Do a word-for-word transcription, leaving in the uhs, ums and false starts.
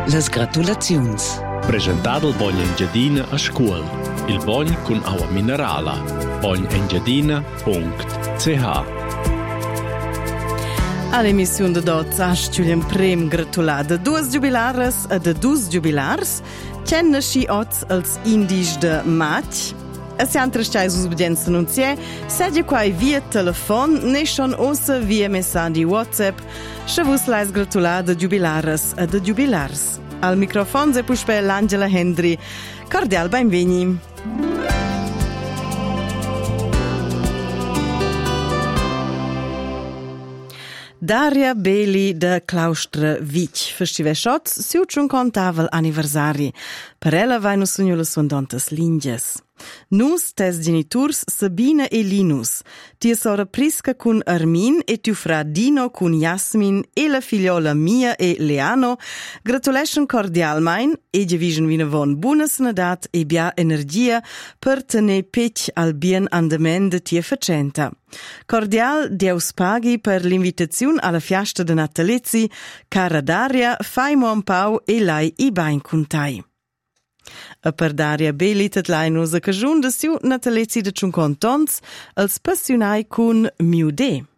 Las gratulaziuns. Presentato il Bogn Engiadina a scuola. Il Bogn con acqua minerale. bogn engiadina punto c h. All'emissione de dots hast Julian Prem gratulada duas jubilares e de dus jubilars, c'è nasci oz als indisch de maig. E se antre stai ubbedienza non c'è, sedie quai via telefon, ne schon ossa via messaggi WhatsApp, se vus lais gratulada jubilares e de jubilars. Al microfono se puspe l'Angela Hendry. Cordial benveni. Daria Beli de Claustra Vic festive shots si un contavel anniversari. Per ella vai no sogno le suondontas linges. Nus tes geniturs Sabina e Linus. Tia sora Prisca cun Armin e tiu fra Dino cun Jasmin e la figliola Mia e Leano. Gratulation cordialmein e gevisen vina von buonas nadat e bia energia per tene pech al bien andament de tia facenta. Cordial Deus paghi per l'invitazione alla fiesta de Natalizzi, cara Daria, fai mon pau e lai i bain cuntai. A per Daria Beli tet lai nos a cajun de siu Natalizzi de cinquanta ans, als passionai cun miude.